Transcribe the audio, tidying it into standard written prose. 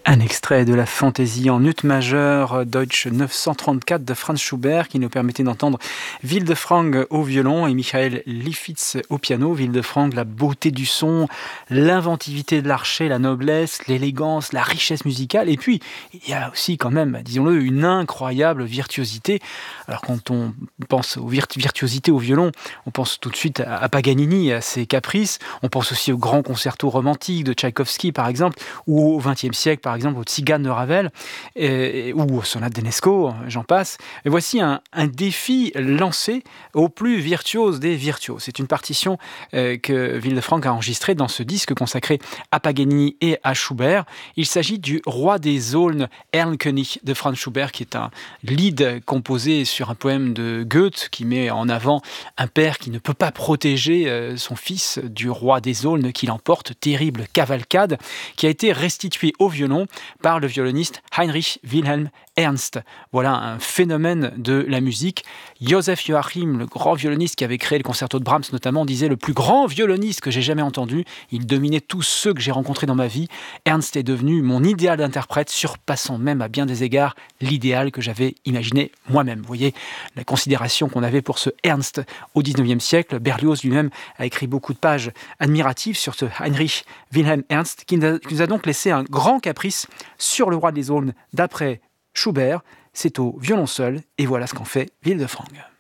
Un extrait de la fantaisie en ut majeur Deutsch 934 de Franz Schubert qui nous permettait d'entendre Wildefrank au violon et Michael Lifshitz au piano. Wildefrank, la beauté du son, l'inventivité de l'archet, la noblesse, l'élégance, la richesse musicale. Et puis, il y a aussi quand même, disons-le, une incroyable virtuosité. Alors quand on pense aux virtuosités au violon, on pense tout de suite à Paganini, à ses caprices. On pense aussi aux grands concertos romantiques de Tchaïkovski par exemple, ou au XXe siècle par exemple au Tzigane de Ravel, ou au Sonate d'Enesco, j'en passe. Et voici un défi lancé au plus virtuose des virtuoses. C'est une partition que Wildefrank a enregistrée dans ce disque consacré à Paganini et à Schubert. Il s'agit du Roi des Aulnes, Erlkönig de Franz Schubert, qui est un lied composé sur un poème de Goethe qui met en avant un père qui ne peut pas protéger son fils du Roi des Aulnes qui l'emporte, terrible cavalcade, qui a été restituée au violon par le violoniste Heinrich Wilhelm Ernst. Voilà un phénomène de la musique. Joseph Joachim, le grand violoniste qui avait créé le concerto de Brahms notamment, disait le plus grand violoniste que j'ai jamais entendu. Il dominait tous ceux que j'ai rencontrés dans ma vie. Ernst est devenu mon idéal d'interprète, surpassant même à bien des égards l'idéal que j'avais imaginé moi-même. Vous voyez la considération qu'on avait pour ce Ernst au XIXe siècle. Berlioz lui-même a écrit beaucoup de pages admiratives sur ce Heinrich Wilhelm Ernst qui nous a donc laissé un grand caprice sur le Roi des Aulnes d'après Schubert. C'est au violon seul et voilà ce qu'en fait Wildefrank.